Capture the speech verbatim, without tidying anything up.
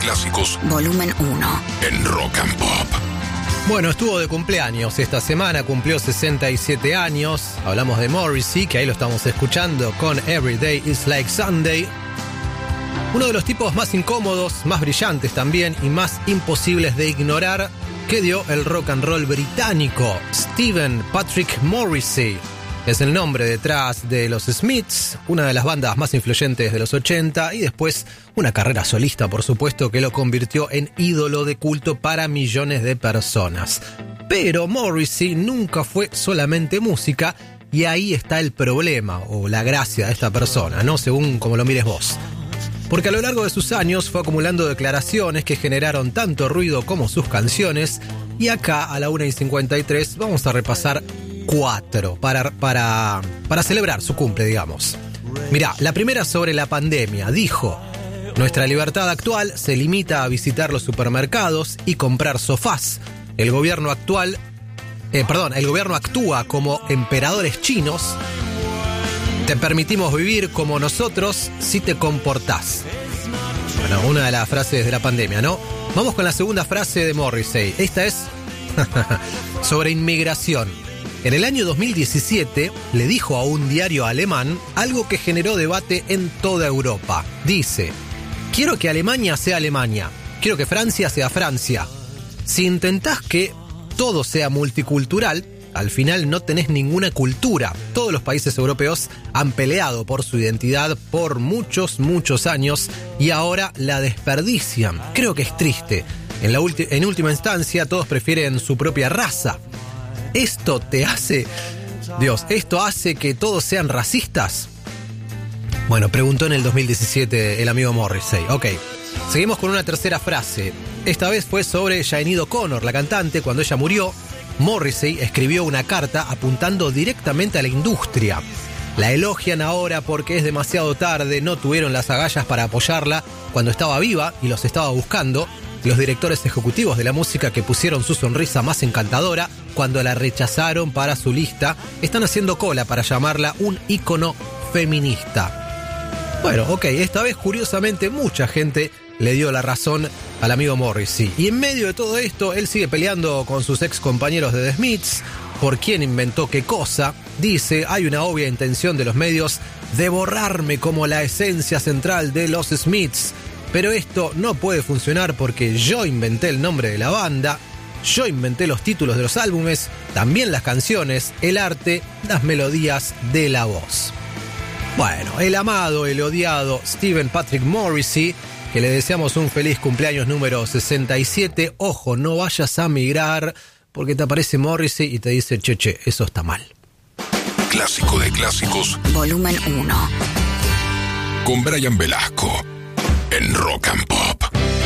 clásicos. Volumen uno. En Rock and Pop. Bueno, estuvo de cumpleaños esta semana, cumplió sesenta y siete años. Hablamos de Morrissey, que ahí lo estamos escuchando con Every Day is Like Sunday. Uno de los tipos más incómodos, más brillantes también y más imposibles de ignorar que dio el rock and roll británico. Stephen Patrick Morrissey es el nombre detrás de los Smiths, una de las bandas más influyentes de los ochenta, y después una carrera solista, por supuesto, que lo convirtió en ídolo de culto para millones de personas. Pero Morrissey nunca fue solamente música, y ahí está el problema o la gracia de esta persona, ¿no? Según como lo mires vos. Porque a lo largo de sus años fue acumulando declaraciones que generaron tanto ruido como sus canciones, y acá a la una y cincuenta y tres vamos a repasar cuatro para, para, para celebrar su cumple, digamos. Mirá, la primera sobre la pandemia. Dijo: nuestra libertad actual se limita a visitar los supermercados y comprar sofás. El gobierno actual, eh, perdón, el gobierno actúa como emperadores chinos. Te permitimos vivir como nosotros si te comportás. Bueno, una de las frases de la pandemia, ¿no? Vamos con la segunda frase de Morrissey. Esta es sobre inmigración. En el año dos mil diecisiete le dijo a un diario alemán algo que generó debate en toda Europa. Dice: quiero que Alemania sea Alemania, quiero que Francia sea Francia. Si intentás que todo sea multicultural, al final no tenés ninguna cultura. Todos los países europeos han peleado por su identidad por muchos, muchos años y ahora la desperdician. Creo que es triste. En, la ulti- en última instancia, todos prefieren su propia raza. ¿Esto te hace, Dios, esto hace que todos sean racistas? Bueno, preguntó en el dos mil diecisiete el amigo Morrissey. Ok, seguimos con una tercera frase. Esta vez fue sobre Sinéad O'Connor, la cantante. Cuando ella murió, Morrissey escribió una carta apuntando directamente a la industria. La elogian ahora porque es demasiado tarde, no tuvieron las agallas para apoyarla cuando estaba viva y los estaba buscando. Los directores ejecutivos de la música que pusieron su sonrisa más encantadora cuando la rechazaron para su lista están haciendo cola para llamarla un ícono feminista. Bueno, ok, esta vez curiosamente mucha gente le dio la razón al amigo Morrissey. Y en medio de todo esto, él sigue peleando con sus ex compañeros de The Smiths por quién inventó qué cosa. Dice: hay una obvia intención de los medios de borrarme como la esencia central de los Smiths. Pero esto no puede funcionar porque yo inventé el nombre de la banda, yo inventé los títulos de los álbumes, también las canciones, el arte, las melodías de la voz. Bueno, el amado, el odiado Stephen Patrick Morrissey, que le deseamos un feliz cumpleaños número sesenta y siete. Ojo, no vayas a migrar porque te aparece Morrissey y te dice: che, che, eso está mal. Clásico de clásicos. Volumen uno. Con Brian Velasco. En Rock and Pop.